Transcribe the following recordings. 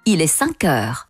il est 5 heures.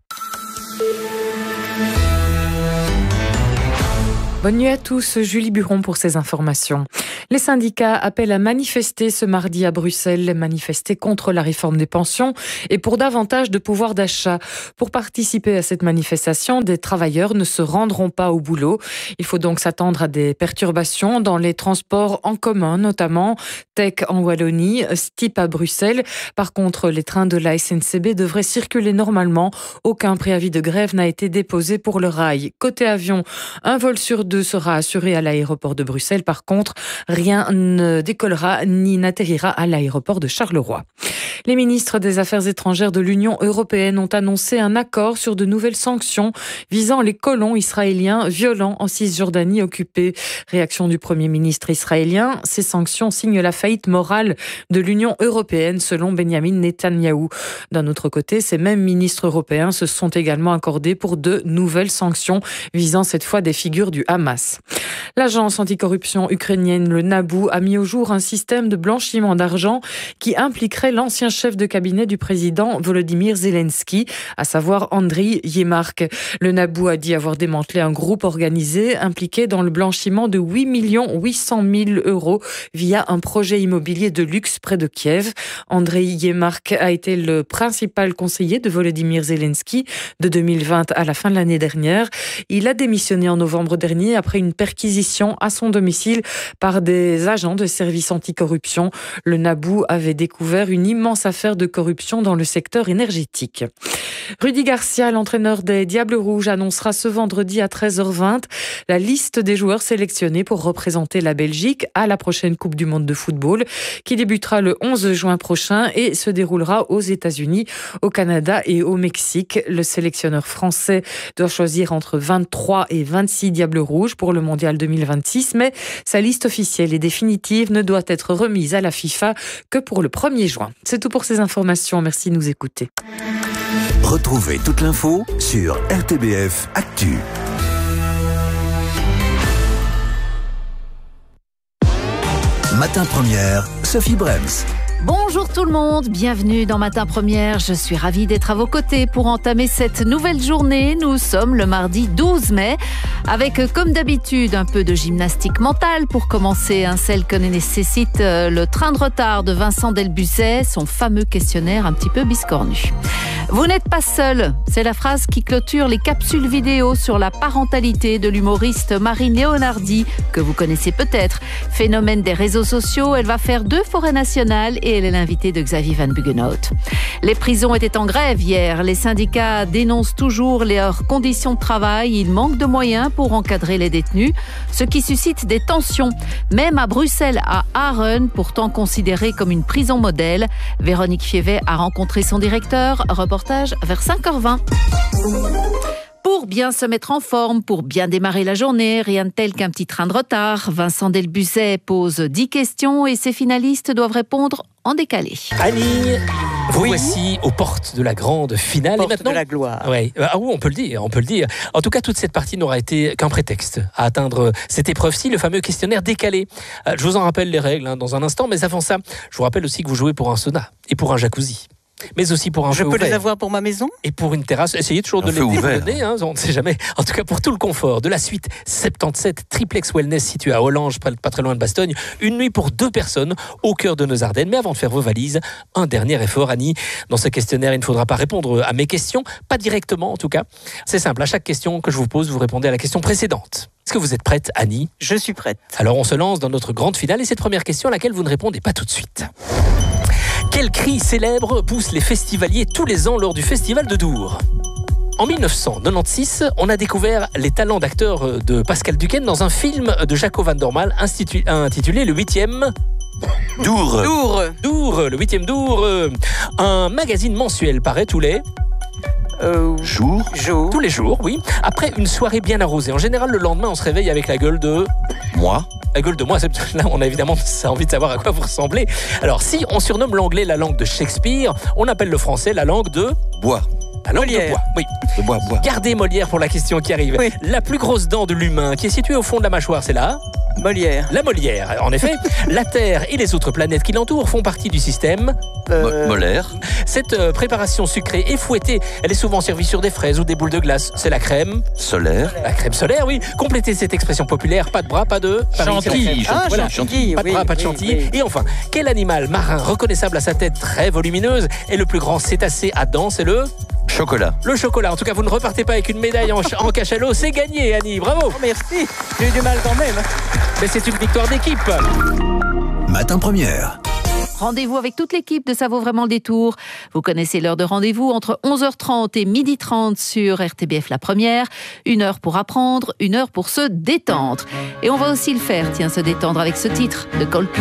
Bonne nuit à tous, Julie Buron pour ces informations. Les syndicats appellent à manifester ce mardi à Bruxelles, manifester contre la réforme des pensions et pour davantage de pouvoir d'achat. Pour participer à cette manifestation, des travailleurs ne se rendront pas au boulot. Il faut donc s'attendre à des perturbations dans les transports en commun, notamment Tech en Wallonie, Stip à Bruxelles. Par contre, les trains de la SNCB devraient circuler normalement. Aucun préavis de grève n'a été déposé pour le rail. Côté avion, un vol sur 2 sera assuré à l'aéroport de Bruxelles. Par contre, rien ne décollera ni n'atterrira à l'aéroport de Charleroi. Les ministres des Affaires étrangères de l'Union européenne ont annoncé un accord sur de nouvelles sanctions visant les colons israéliens violents en Cisjordanie occupée. Réaction du Premier ministre israélien, ces sanctions signent la faillite morale de l'Union européenne selon Benjamin Netanyahou. D'un autre côté, ces mêmes ministres européens se sont également accordés pour de nouvelles sanctions visant cette fois des figures du Hamas. L'agence anticorruption ukrainienne, le NABU, a mis au jour un système de blanchiment d'argent qui impliquerait l'ancien chef de cabinet du président Volodymyr Zelensky, à savoir Andriy Yermak. Le NABU a dit avoir démantelé un groupe organisé impliqué dans le blanchiment de 8 800 000 € via un projet immobilier de luxe près de Kiev. Andriy Yermak a été le principal conseiller de Volodymyr Zelensky de 2020 à la fin de l'année dernière. Il a démissionné en novembre dernier après une perquisition à son domicile par des agents de services anticorruption. Le NABU avait découvert une immense affaire de corruption dans le secteur énergétique. Rudy Garcia, l'entraîneur des Diables Rouges, annoncera ce vendredi à 13h20 la liste des joueurs sélectionnés pour représenter la Belgique à la prochaine Coupe du Monde de football qui débutera le 11 juin prochain et se déroulera aux États-Unis, au Canada et au Mexique. Le sélectionneur français doit choisir entre 23 et 26 Diables Rouges pour le Mondial 2026, mais sa liste officielle et définitive ne doit être remise à la FIFA que pour le 1er juin. C'est tout pour ces informations. Merci de nous écouter. Retrouvez toute l'info sur RTBF Actu. Matin Première, Sophie Brems. Bonjour tout le monde, bienvenue dans Matin Première. Je suis ravie d'être à vos côtés pour entamer cette nouvelle journée. Nous sommes le mardi 12 mai avec, comme d'habitude, un peu de gymnastique mentale pour commencer, celle que nécessite le train de retard de Vincent Delbuzet, son fameux questionnaire un petit peu biscornu. Vous n'êtes pas seul, c'est la phrase qui clôture les capsules vidéo sur la parentalité de l'humoriste Marine Leonardi, que vous connaissez peut-être. Phénomène des réseaux sociaux, elle va faire 2 forêts nationales et elle est l'invitée de Xavier Van Buggenhout. Les prisons étaient en grève hier. Les syndicats dénoncent toujours leurs conditions de travail. Il manque de moyens pour encadrer les détenus, ce qui suscite des tensions. Même à Bruxelles, à Aren, pourtant considérée comme une prison modèle. Véronique Fievet a rencontré son directeur. Reportage vers 5h20. Pour bien se mettre en forme, pour bien démarrer la journée, rien de tel qu'un petit train de retard. Vincent Delbuzet pose 10 questions et ses finalistes doivent répondre en décalé. Annie, vous voici aux portes de la grande finale. Porte et maintenant, de la gloire. Ouais. Ah oui, on peut le dire. En tout cas, toute cette partie n'aura été qu'un prétexte à atteindre cette épreuve-ci, le fameux questionnaire décalé. Je vous en rappelle les règles dans un instant, mais avant ça, je vous rappelle aussi que vous jouez pour un sauna et pour un jacuzzi. Mais aussi pour un feu ouvert. Je peux les avoir pour ma maison ? Et pour une terrasse. Essayez toujours de les développer, on ne sait jamais. En tout cas, pour tout le confort. De la suite 77, Triplex Wellness situé à Hollange, pas très loin de Bastogne. Une nuit pour 2 personnes au cœur de nos Ardennes. Mais avant de faire vos valises, un dernier effort, Annie. Dans ce questionnaire, il ne faudra pas répondre à mes questions. Pas directement, en tout cas. C'est simple. À chaque question que je vous pose, vous répondez à la question précédente. Est-ce que vous êtes prête, Annie ? Je suis prête. Alors, on se lance dans notre grande finale. Et cette première question à laquelle vous ne répondez pas tout de suite. Quel cri célèbre pousse les festivaliers tous les ans lors du festival de Dour ? En 1996, on a découvert les talents d'acteur de Pascal Duquesne dans un film de Jaco van Dormael intitulé Le 8e... Dour, le 8e Dour. Un magazine mensuel paraît tous les... Jour. Tous les jours, oui. Après une soirée bien arrosée. En général, le lendemain, on se réveille avec la gueule de... Moi. La gueule de moi, là, on a évidemment envie de savoir à quoi vous ressemblez. Alors, si on surnomme l'anglais la langue de Shakespeare, on appelle le français la langue de... Bois. La langue Molière. de bois, oui. De bois. Gardez Molière pour la question qui arrive. Oui. La plus grosse dent de l'humain qui est située au fond de la mâchoire, c'est là. Molière. La Molière, en effet. La Terre et les autres planètes qui l'entourent font partie du système Molaire. Cette préparation sucrée et fouettée, elle est souvent servie sur des fraises ou des boules de glace. C'est la crème. Solaire. La crème solaire, oui. Complétez cette expression populaire. Pas de bras, pas de... Chantilly. Voilà. Chantilly. Pas de bras, pas de chantilly. Et enfin, quel animal marin reconnaissable à sa tête très volumineuse est le plus grand cétacé à dents? C'est le... Chocolat. Le chocolat. En tout cas, vous ne repartez pas avec une médaille en cachalot. C'est gagné, Annie. Bravo. Oh, merci. J'ai eu du mal quand même. Mais c'est une victoire d'équipe. Matin première. Rendez-vous avec toute l'équipe de Ça vaut vraiment le détour. Vous connaissez l'heure de rendez-vous entre 11h30 et 12h30 sur RTBF La Première. 1 heure pour apprendre, 1 heure pour se détendre. Et on va aussi le faire, se détendre avec ce titre de Coldplay.